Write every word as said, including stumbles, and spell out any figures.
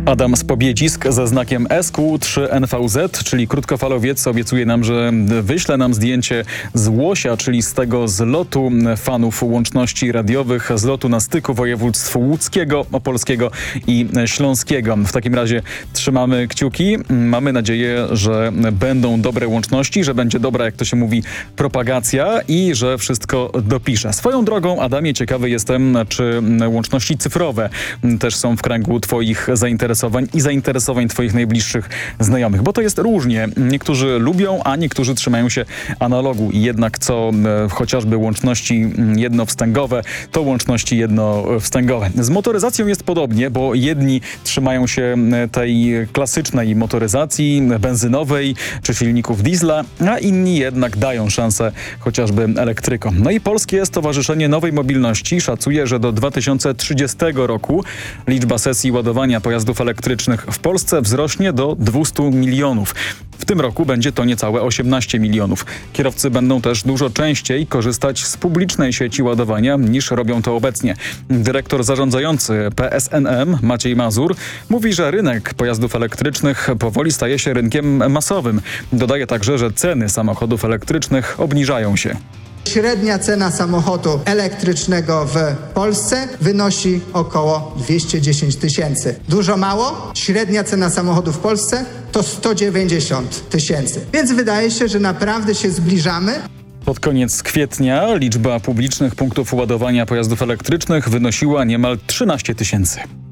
Adam Spobiecisk ze znakiem S Q trzy N V Z, czyli krótkofalowiec, obiecuje nam, że wyśle nam zdjęcie z Łosia, czyli z tego zlotu fanów łączności radiowych, zlotu na styku województw łódzkiego, opolskiego i śląskiego. W takim razie trzymamy kciuki. Mamy nadzieję, że będą dobre łączności, że będzie dobra, jak to się mówi, propagacja i że wszystko dopisze. Swoją drogą, Adamie, ciekawy jestem, czy łączności cyfrowe też są w kręgu twoich zainteresowań i zainteresowań twoich najbliższych znajomych, bo to jest różnie. Niektórzy lubią, a niektórzy trzymają się analogu i jednak co e, chociażby łączności jednowstęgowe, to łączności jednowstęgowe. Z motoryzacją jest podobnie, bo jedni trzymają się tej klasycznej motoryzacji benzynowej czy silników diesla, a inni jednak dają szansę chociażby elektrykom. No i Polskie Stowarzyszenie Nowej Mobilności szacuje, że do dwa tysiące trzydziestego roku liczba sesji ładowania pojazdów elektrycznych w Polsce wzrośnie do dwustu milionów. W tym roku będzie to niecałe osiemnaście milionów. Kierowcy będą też dużo częściej korzystać z publicznej sieci ładowania niż robią to obecnie. Dyrektor zarządzający P S N M Maciej Mazur mówi, że rynek pojazdów elektrycznych powoli staje się rynkiem masowym. Dodaje także, że ceny samochodów elektrycznych obniżają się. Średnia cena samochodu elektrycznego w Polsce wynosi około dwieście dziesięć tysięcy. Dużo mało? Średnia cena samochodu w Polsce to sto dziewięćdziesiąt tysięcy. Więc wydaje się, że naprawdę się zbliżamy. Pod koniec kwietnia liczba publicznych punktów ładowania pojazdów elektrycznych wynosiła niemal trzynaście tysięcy.